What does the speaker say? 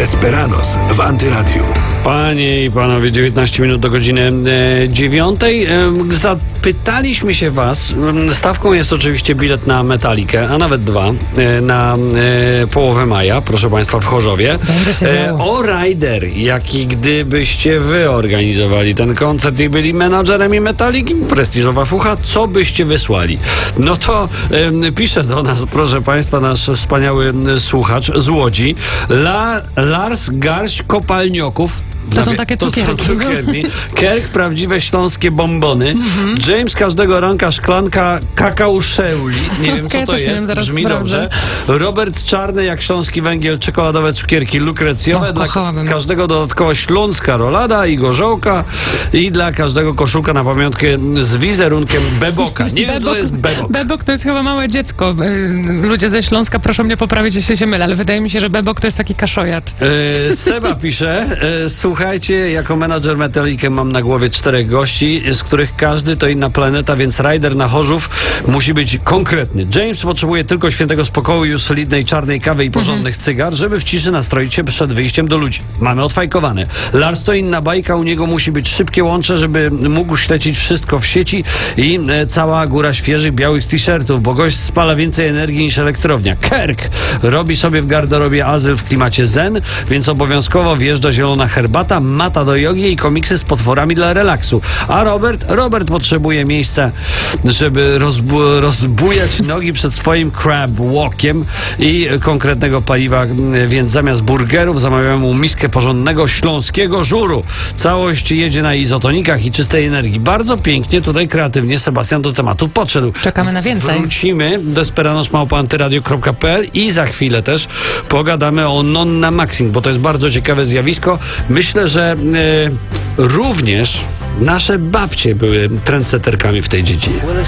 Desperados w Antyradiu. Panie i panowie, 19 minut do godziny 9. Zapytaliśmy się was, stawką jest oczywiście bilet na Metalikę, a nawet dwa, na połowę maja, proszę państwa, w Chorzowie. Będzie się działo. O Rider, jaki gdybyście wy organizowali ten koncert i byli menadżerem i Metaliki, prestiżowa fucha, co byście wysłali? No to pisze do nas, proszę państwa, nasz wspaniały słuchacz z Łodzi, Lars Garść Kopalnioków. To są takie cukierki. Kerk, prawdziwe śląskie bombony. James, każdego ranka szklanka kakao szeuli. Nie wiem, co to jest. Brzmi dobrze. Robert, czarny jak śląski węgiel, czekoladowe cukierki lukrecjowe. Dla każdego dodatkowo śląska rolada i gorzołka. I dla każdego koszulka na pamiątkę z wizerunkiem beboka. Nie wiem, co to jest bebok. Bebok to jest chyba małe dziecko. Ludzie ze Śląska proszą mnie poprawić, jeśli się mylę, ale wydaje mi się, że bebok to jest taki kaszojat. Seba pisze, słuchajcie, jako menadżer Metalikę mam na głowie 4 gości, z których każdy to inna planeta, więc Rider na Chorzów musi być konkretny. James potrzebuje tylko świętego spokoju, solidnej czarnej kawy i porządnych cygar, żeby w ciszy nastroić się przed wyjściem do ludzi. Mamy odfajkowane. Lars to inna bajka, u niego musi być szybkie łącze, żeby mógł śledzić wszystko w sieci i cała góra świeżych, białych t-shirtów, bo gość spala więcej energii niż elektrownia. Kerk robi sobie w garderobie azyl w klimacie zen, więc obowiązkowo wjeżdża zielona herbata, mata do jogi i komiksy z potworami dla relaksu. A Robert potrzebuje miejsca, żeby rozbujać nogi przed swoim crab walkiem i konkretnego paliwa, więc zamiast burgerów zamawiamy mu miskę porządnego śląskiego żuru. Całość jedzie na izotonikach i czystej energii. Bardzo pięknie, tutaj kreatywnie Sebastian do tematu podszedł. Czekamy na więcej. Wrócimy do desperados@antyradio.pl i za chwilę też pogadamy o Nonna Maxing, bo to jest bardzo ciekawe zjawisko. Myślę, że również nasze babcie były trendsetterkami w tej dziedzinie.